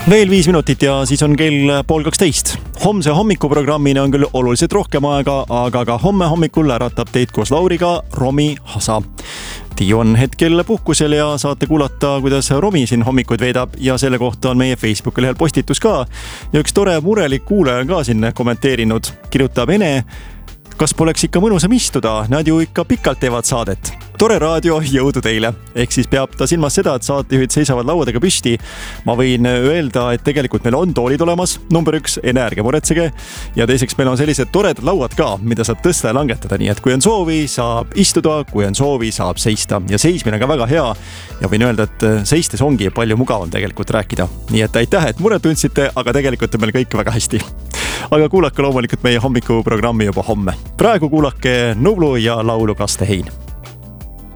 Veel 5 minutit ja siis on kell 11:30. Homse hommikuprogrammina on küll oluliselt rohkem aega, aga ka homme hommikul äratab teid koos Lauriga Romi Hasa. Tiiu on hetkel puhkusel ja saate kuulata, kuidas Romi siin hommikuid veedab ja selle kohta on meie Facebooki lehel postitus ka. Ja üks tore murelik kuulaja on ka siin kommenteerinud. Kirjutab Ene, kas poleks ikka mõnusam istuda, nad ju ikka pikalt teevad saadet. Tore raadio, jõudu teile. Ehk siis peab ta silmas seda, et saatejuhid seisavad lauadega püsti. Ma võin öelda, et tegelikult meil on toolid olemas. Number 1, Ene, ärge muretsege. Ja teiseks meil on sellised toredad lauad ka, mida saab tõsta ja langetada. Nii et kui on soovi, saab istuda, kui on soovi, saab seista. Ja seismine on ka väga hea. Ja võin öelda, et seistes ongi palju mugavam tegelikult rääkida. Nii et aitäh, et muret tundsite, aga tegelikult on meil kõik väga hästi. Aga kuulake loomulikult meie hommikuprogrammi juba homme. Praegu kuulake Nublu ja laulu Kaste Hein.